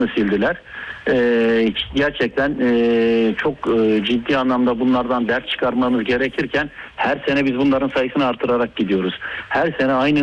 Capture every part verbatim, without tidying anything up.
sildiler. Ee, gerçekten e, çok e, ciddi anlamda bunlardan ders çıkarmamız gerekirken her sene biz bunların sayısını artırarak gidiyoruz. Her sene aynı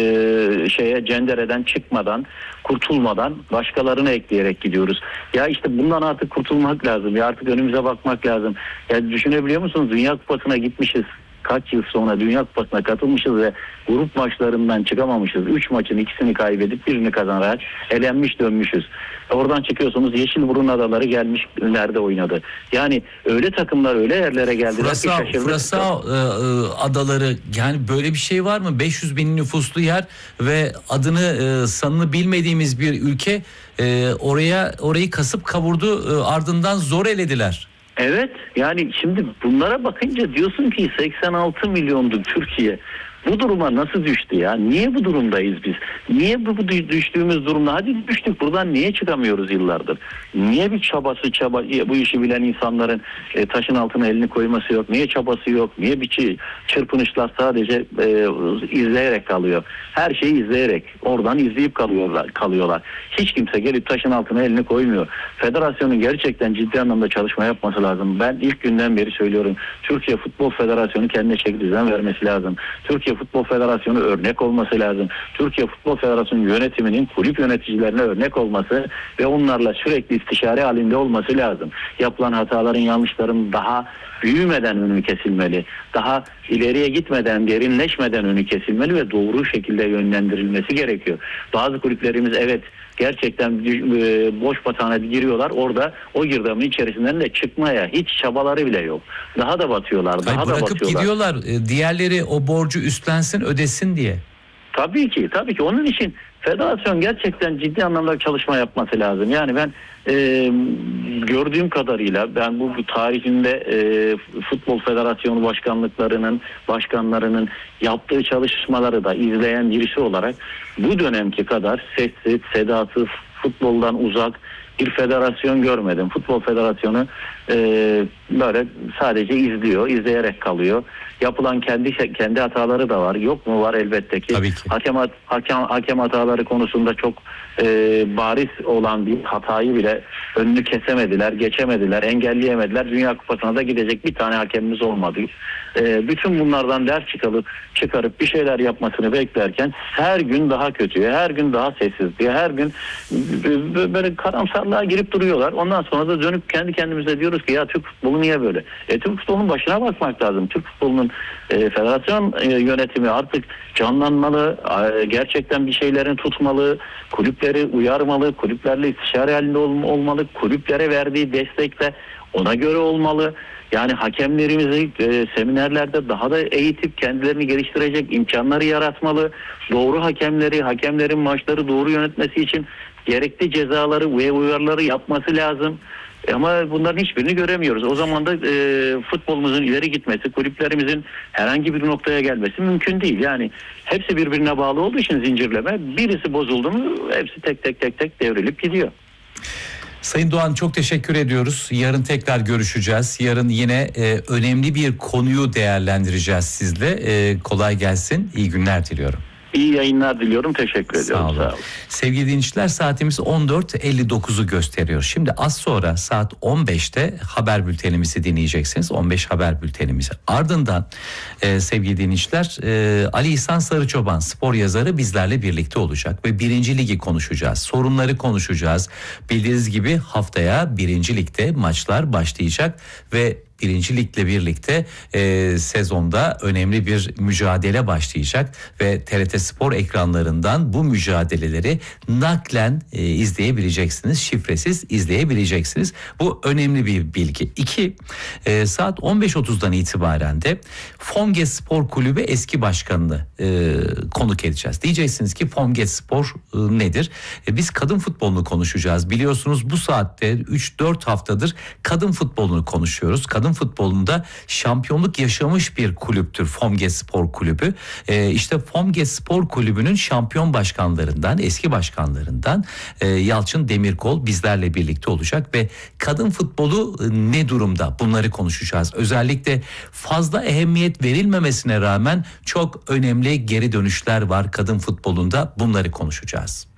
e, şeye cendereden çıkmadan, kurtulmadan başkalarını ekleyerek gidiyoruz. Ya işte bundan artık kurtulmak lazım. Ya artık önümüze bakmak lazım. Ya düşünebiliyor musunuz? Dünya Kupası'na gitmişiz. Kaç yıl sonra Dünya Kupası'na katılmışız ve grup maçlarından çıkamamışız. Üç maçın ikisini kaybedip birini kazanarak elenmiş dönmüşüz. Oradan çıkıyorsunuz, Yeşilburun Adaları gelmiş nerede oynadı. Yani öyle takımlar öyle yerlere geldiler Fırasa, ki şaşırdık. Fırasa e, adaları, yani böyle bir şey var mı? beş yüz bin nüfuslu yer ve adını e, sanını bilmediğimiz bir ülke e, oraya orayı kasıp kavurdu, e, ardından zor elediler. Evet, yani şimdi bunlara bakınca diyorsun ki seksen altı milyondu Türkiye. Bu duruma nasıl düştü ya? Niye bu durumdayız biz? Niye bu, bu düştüğümüz durumda? Hadi düştük, buradan niye çıkamıyoruz yıllardır? Niye bir çabası çaba bu işi bilen insanların e, taşın altına elini koyması yok? Niye çabası yok? Niye bir çırpınışlar sadece e, izleyerek kalıyor? Her şeyi izleyerek, oradan izleyip kalıyorlar, kalıyorlar. Hiç kimse gelip taşın altına elini koymuyor. Federasyonun gerçekten ciddi anlamda çalışma yapması lazım. Ben ilk günden beri söylüyorum. Türkiye Futbol Federasyonu kendine çeki düzen vermesi lazım. Türkiye Futbol Federasyonu örnek olması lazım. Türkiye Futbol Federasyonu yönetiminin kulüp yöneticilerine örnek olması ve onlarla sürekli istişare halinde olması lazım. Yapılan hataların, yanlışların daha büyümeden önü kesilmeli. Daha ileriye gitmeden, derinleşmeden önü kesilmeli ve doğru şekilde yönlendirilmesi gerekiyor. Bazı kulüplerimiz evet gerçekten boş batağına giriyorlar. Orada o girdabın içerisinden de çıkmaya hiç çabaları bile yok. Daha da batıyorlar. Daha Hayır, da bırakıp batıyorlar. gidiyorlar. Diğerleri o borcu üstlensin, ödesin diye. Tabii ki, tabii ki. Onun için federasyon gerçekten ciddi anlamda çalışma yapması lazım. Yani ben e, gördüğüm kadarıyla ben bu, bu tarihinde e, Futbol Federasyonu başkanlıklarının, başkanlarının yaptığı çalışmaları da izleyen birisi olarak bu dönemki kadar sessiz, sedasız, futboldan uzak bir federasyon görmedim. Futbol Federasyonu e, böyle sadece izliyor, izleyerek kalıyor. Yapılan kendi kendi hataları da var. Yok mu? Var elbette ki. Tabii ki. Hakem, hakem, hakem hataları konusunda çok e, bariz olan bir hatayı bile önünü kesemediler, geçemediler, engelleyemediler. Dünya Kupası'na da gidecek bir tane hakemimiz olmadı. E, bütün bunlardan ders çıkarıp, çıkarıp bir şeyler yapmasını beklerken her gün daha kötüye, her gün daha sessiz diye, her gün böyle karamsarlığa girip duruyorlar. Ondan sonra da dönüp kendi kendimize diyoruz ki ya Türk futbolu niye böyle? E, Türk futbolunun başına bakmak lazım. Türk futbolunun e, federasyon e, yönetimi artık canlanmalı, e, gerçekten bir şeylerin tutmalı, kulüpleri uyarmalı, kulüplerle istişare halinde ol, olmalı, kulüplere verdiği destekle ona göre olmalı. Yani hakemlerimizi e, seminerlerde daha da eğitip kendilerini geliştirecek imkanları yaratmalı. Doğru hakemleri, hakemlerin maçları doğru yönetmesi için gerekli cezaları ve uyarıları yapması lazım. Ama bunların hiçbirini göremiyoruz. O zaman da e, futbolumuzun ileri gitmesi, kulüplerimizin herhangi bir noktaya gelmesi mümkün değil. Yani hepsi birbirine bağlı olduğu için zincirleme, birisi bozuldu mu hepsi tek tek tek tek devrilip gidiyor. Sayın Doğan, çok teşekkür ediyoruz. Yarın tekrar görüşeceğiz. Yarın yine e, önemli bir konuyu değerlendireceğiz sizle. E, kolay gelsin. İyi günler diliyorum. İyi yayınlar diliyorum. Teşekkür ediyorum. Sağ olun. Sağ olun. Sevgili dinleyiciler, saatimiz on dört elli dokuzu gösteriyor. Şimdi az sonra saat on beşte haber bültenimizi dinleyeceksiniz. on beş haber bültenimizi. Ardından e, sevgili dinleyiciler e, Ali İhsan Sarıçoban spor yazarı bizlerle birlikte olacak ve birinci ligi konuşacağız. Sorunları konuşacağız. Bildiğiniz gibi haftaya birinci ligde maçlar başlayacak ve Birinci Lig'le birlikte e, sezonda önemli bir mücadele başlayacak ve T R T Spor ekranlarından bu mücadeleleri naklen e, izleyebileceksiniz, şifresiz izleyebileceksiniz. Bu önemli bir bilgi. İki, e, saat on beş otuzdan itibaren de Fomget Spor Kulübü eski başkanını e, konuk edeceğiz. Diyeceksiniz ki Fomget Spor e, nedir? E, biz kadın futbolunu konuşacağız. Biliyorsunuz bu saatte üç dört haftadır kadın futbolunu konuşuyoruz. Kadın futbolunda şampiyonluk yaşamış bir kulüptür Fomget Spor Kulübü. Ee, işte Fomget Spor Kulübü'nün şampiyon başkanlarından, eski başkanlarından e, Yalçın Demirkol bizlerle birlikte olacak ve kadın futbolu ne durumda? Bunları konuşacağız. Özellikle fazla ehemmiyet verilmemesine rağmen çok önemli geri dönüşler var kadın futbolunda. Bunları konuşacağız.